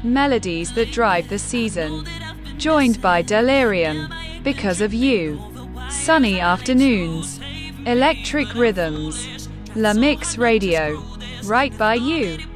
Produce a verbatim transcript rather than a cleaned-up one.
melodies that drive the season. Joined by Delirium, Because of You, Sunny Afternoons, Electric Rhythms, La Mix Radio, Right by You.